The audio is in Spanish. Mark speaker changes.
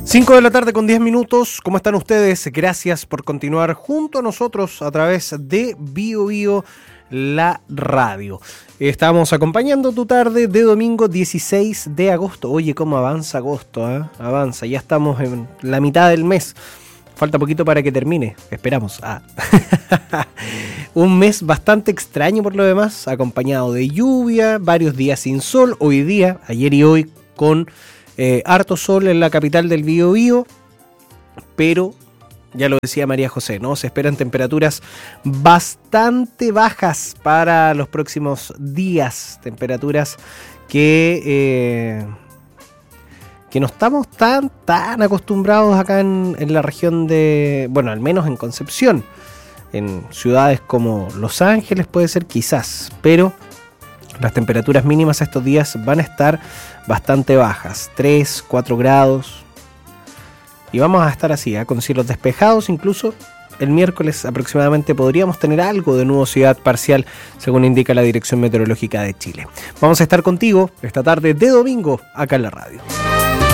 Speaker 1: 5 de la tarde con 10 minutos. ¿Cómo están ustedes? Gracias por continuar junto a nosotros a través de Bio Bio, la radio. Estamos acompañando tu tarde de domingo 16 de agosto. Oye, cómo avanza agosto, ¿eh? Avanza, ya estamos en la mitad del mes. Falta poquito para que termine, esperamos. Un mes bastante extraño por lo demás, acompañado de lluvia, varios días sin sol. Hoy día, ayer y hoy, con harto sol en la capital del Biobío, pero ya lo decía María José, ¿no? Se esperan temperaturas bastante bajas para los próximos días, temperaturas que no estamos tan acostumbrados acá en la región de, bueno, al menos en Concepción. En ciudades como Los Ángeles puede ser quizás, pero las temperaturas mínimas estos días van a estar bastante bajas, 3, 4 grados. Y vamos a estar así, con cielos despejados. Incluso el miércoles aproximadamente podríamos tener algo de nubosidad parcial, según indica la Dirección Meteorológica de Chile. Vamos a estar contigo esta tarde de domingo acá en la radio.